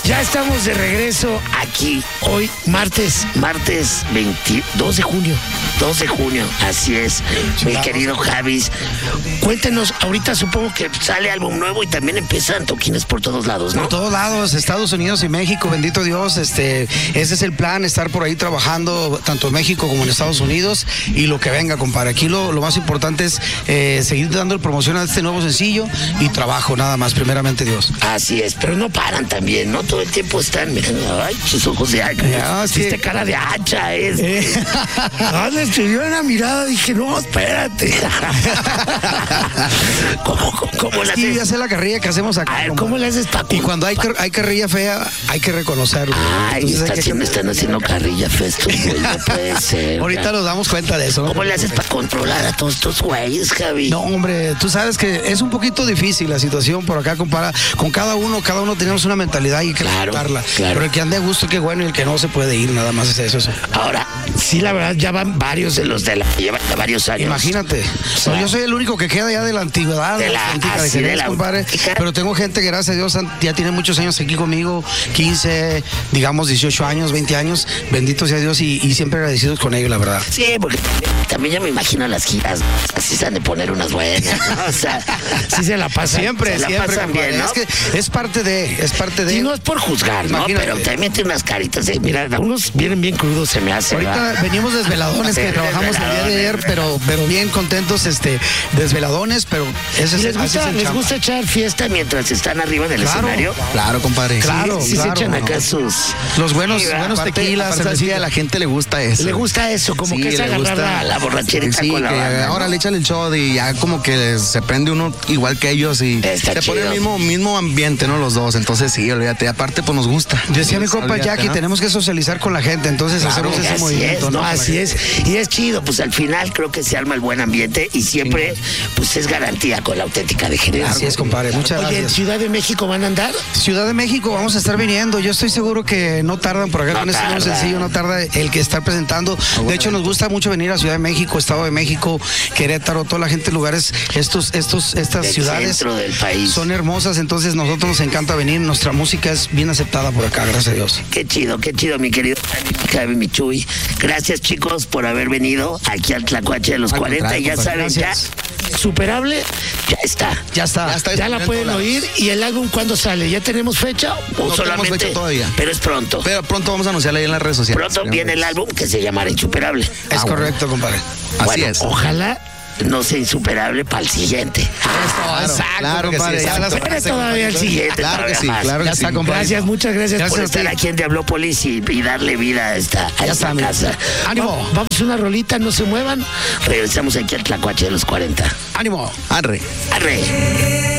Ya estamos de regreso aquí hoy, martes 22 de junio. 2 de junio, así es, mi querido Javis. Cuéntenos, ahorita supongo que sale álbum nuevo y también empiezan toquines por todos lados, ¿no? Por todos lados, Estados Unidos y México, bendito Dios, ese es el plan, estar por ahí trabajando tanto en México como en Estados Unidos y lo que venga, compadre. Aquí lo más importante es seguir dando promoción a este nuevo sencillo y trabajo nada más, primeramente Dios. Así es, pero no paran también, ¿no? Todo el tiempo están mirando, ay, sus ojos de hacha, hiciste cara de hacha, le estudió una mirada, dije, no, espérate. ¿Cómo la haces? Sí, ya sé la carrilla que hacemos acá. A ver, ¿cómo le haces, Paco? Y cuando hay carrilla fea, hay que reconocerlo. Ay, están haciendo carrilla fea estos güeyes, no puede ser. Ahorita nos damos cuenta de eso. ¿Cómo le haces para controlar a todos estos güeyes, Javi? No, hombre, tú sabes que es un poquito difícil la situación por acá, compara con cada uno tenemos una mentalidad y que respetarla. Claro. Pero el que ande a gusto, qué bueno, y el que no se puede ir, nada más es eso. Ahora, sí, la verdad, ya van varios de los de la que llevan varios años. Imagínate. Yo soy el único que queda ya de la antigüedad, compadre. Pero tengo gente que, gracias a Dios, ya tiene muchos años aquí conmigo, 15, digamos 18 años, 20 años, bendito sea Dios, y siempre agradecidos con ellos, la verdad. Sí, porque también ya me imagino las giras, así se han de poner unas buenas, ¿no? O sea, sí se la pasan. Siempre, pasan bien, ¿no? Es que es parte de. Y no es por juzgar, ¿no? Pero también tiene unas caritas, mira, algunos vienen bien crudos, se me hace. Ahorita venimos desveladones, que trabajamos el día de ayer, pero bien contentos, desveladones, pero eso es. ¿Les gusta echar fiesta mientras están arriba del escenario? Claro, compadre. Claro, sí, se echan acá los buenos tequilas, cervecilla, a la gente le gusta eso. Le gusta eso, como que es agarrar la borracherita con la banda, ahora le echan el shot y ya como que se prende uno igual que ellos y se pone el mismo ambiente, ¿no? Los dos, entonces sí, olvídate, aparte pues nos gusta. Decía mi compa Jackie, ¿no? Tenemos que socializar con la gente, entonces hacemos ese movimiento, ¿no? Así es, y es chido, pues al final creo que se arma el buen ambiente y siempre pues es garantía con la auténtica de General. Así es, compadre, muchas gracias. ¿En Ciudad de México van a andar? Ciudad de México vamos a estar viniendo, yo estoy seguro que no tardan por acá con este nuevo sencillo, no tarda el que está presentando. De hecho, nos gusta mucho venir a Ciudad de México, Estado de México, Querétaro, toda la gente, lugares, estas ciudades centro del país son hermosas, entonces nosotros nos encanta venir, nuestra música es bien aceptada por acá, gracias a Dios. Qué chido, mi querido Javi Michuy. Gracias, chicos, por haber venido aquí al Tlacuache de los 40. Y ya saben, gracias. Ya Superable, ya está. Ya la pueden oír. ¿Y el álbum cuándo sale? ¿Ya tenemos fecha? ¿O no solamente? Tenemos fecha todavía. Pero es pronto. Pero pronto vamos a anunciarla ahí en las redes sociales. Pronto viene el álbum que se llamará Insuperable. Es correcto, compadre. Así es. Ojalá no sea insuperable para el siguiente. Claro, compadre. Espera todavía el siguiente. Claro que sí, claro que sí. Gracias, muchas gracias por estar aquí en Diablopolis y darle vida a esta casa. Ánimo. Vamos a una rolita, no se muevan. Regresamos aquí al Tlacuache de los 40. Ánimo. Arre.